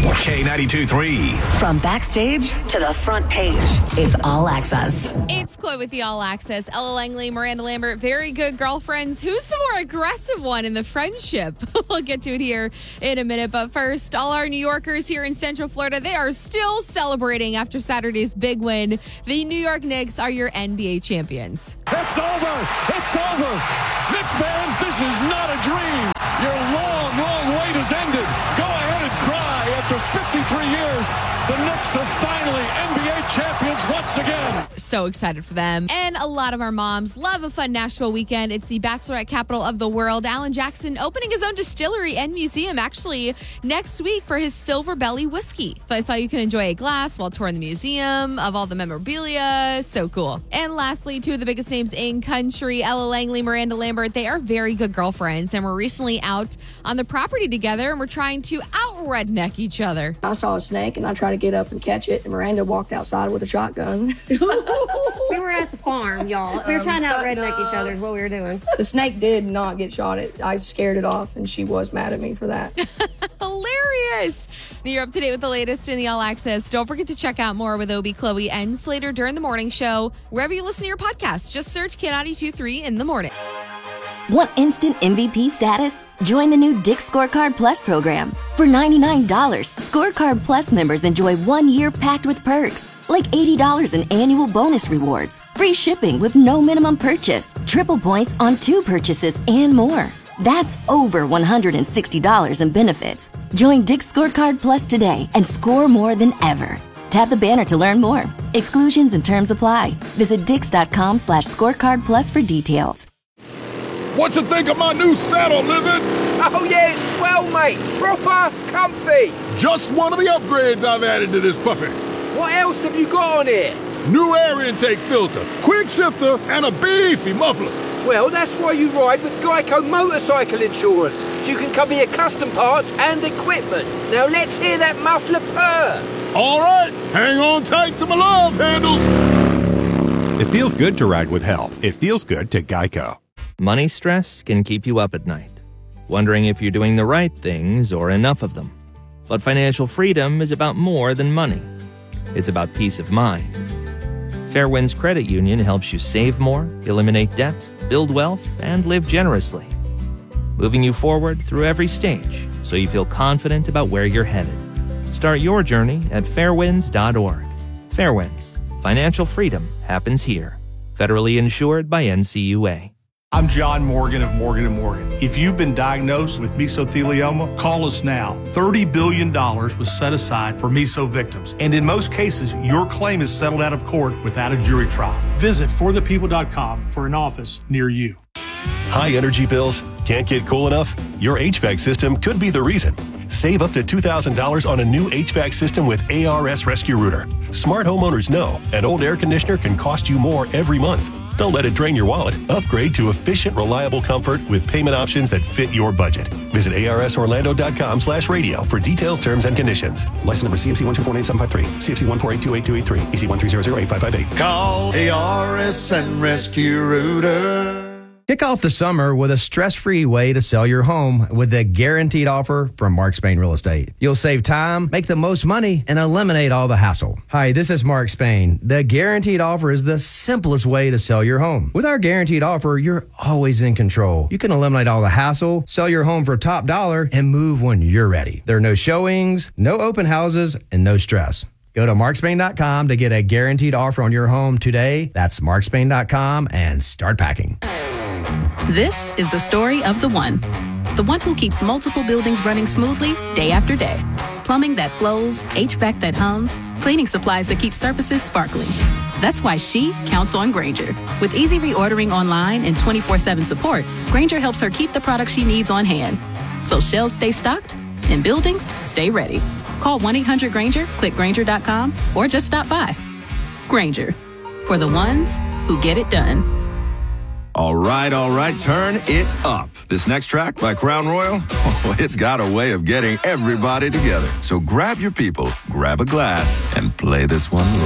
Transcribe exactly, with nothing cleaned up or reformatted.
K ninety-two three. From backstage to the front page, it's All Access. It's Chloe with the All Access. Ella Langley, Miranda Lambert, very good girlfriends. Who's the more aggressive one in the friendship? We'll get to it here in a minute. But first, all our New Yorkers here in Central Florida, they are still celebrating after Saturday's big win. The New York Knicks are your N B A champions. It's over. It's over. Knicks fans, this is not a dream. Your long, long wait has ended. Go ahead and cry. After fifty-three years, the Knicks are finally N B A champions once again. So excited for them. And a lot of our moms love a fun Nashville weekend. It's the bachelorette capital of the world. Alan Jackson opening his own distillery and museum actually next week for his Silver Belly whiskey. So I saw you can enjoy a glass while touring the museum of all the memorabilia. So cool. And lastly, two of the biggest names in country, Ella Langley, Miranda Lambert, they are very good girlfriends and were recently out on the property together and we're trying to out-redneck each other. I saw a snake and I tried to get up and catch it, and Miranda walked outside with a shotgun. We were at the farm, y'all. We were trying to out redneck each other is what we were doing. The snake did not get shot. It, I scared it off, and she was mad at me for that. Hilarious. You're up to date with the latest in the All Access. Don't forget to check out more with Obie, Chloe, and Slater during the morning show. Wherever you listen to your podcast, just search K ninety-two three in the morning. Want instant M V P status? Join the new Dick's Scorecard Plus program. For ninety-nine dollars, Scorecard Plus members enjoy one year packed with perks, like eighty dollars in annual bonus rewards, free shipping with no minimum purchase, triple points on two purchases, and more. That's over one hundred sixty dollars in benefits. Join Dick's Scorecard Plus today and score more than ever. Tap the banner to learn more. Exclusions and terms apply. Visit dix.com slash scorecard plus for details. What you think of my new saddle, Lizard? Oh, yeah, it's swell, mate. Proper comfy. Just one of the upgrades I've added to this puppy. What else have you got on here? New air intake filter, quick shifter, and a beefy muffler. Well, that's why you ride with Geico Motorcycle Insurance, so you can cover your custom parts and equipment. Now let's hear that muffler purr. All right, hang on tight to my love handles. It feels good to ride with help. It feels good to Geico. Money stress can keep you up at night, wondering if you're doing the right things or enough of them. But financial freedom is about more than money. It's about peace of mind. Fairwinds Credit Union helps you save more, eliminate debt, build wealth, and live generously, moving you forward through every stage so you feel confident about where you're headed. Start your journey at fairwinds dot org. Fairwinds. Financial freedom happens here. Federally insured by N C U A. I'm John Morgan of Morgan and Morgan. If you've been diagnosed with mesothelioma, call us now. thirty billion dollars was set aside for meso victims. And in most cases, your claim is settled out of court without a jury trial. Visit for the people dot com for an office near you. High energy bills? Can't get cool enough? Your H V A C system could be the reason. Save up to two thousand dollars on a new H V A C system with A R S Rescue Router. Smart homeowners know an old air conditioner can cost you more every month. Don't let it drain your wallet. Upgrade to efficient, reliable comfort with payment options that fit your budget. Visit A R S orlando dot com slash radio for details, terms, and conditions. License number C M C one two four nine seven five three, C F C one four eight two eight two eight three, E C one three zero zero eight five five eight. Call A R S and Rescue Router. Kick off the summer with a stress-free way to sell your home with the guaranteed offer from Mark Spain Real Estate. You'll save time, make the most money, and eliminate all the hassle. Hi, this is Mark Spain. The guaranteed offer is the simplest way to sell your home. With our guaranteed offer, you're always in control. You can eliminate all the hassle, sell your home for top dollar, and move when you're ready. There are no showings, no open houses, and no stress. Go to mark spain dot com to get a guaranteed offer on your home today. That's mark spain dot com and start packing. This is the story of the one. The one who keeps multiple buildings running smoothly day after day. Plumbing that flows, H V A C that hums, cleaning supplies that keep surfaces sparkling. That's why she counts on Grainger. With easy reordering online and twenty-four seven support, Grainger helps her keep the products she needs on hand. So shelves stay stocked and buildings stay ready. Call one eight hundred Grainger, click Grainger dot com, or just stop by. Grainger, for the ones who get it done. All right, all right, turn it up. This next track by Crown Royal, oh, it's got a way of getting everybody together. So grab your people, grab a glass, and play this one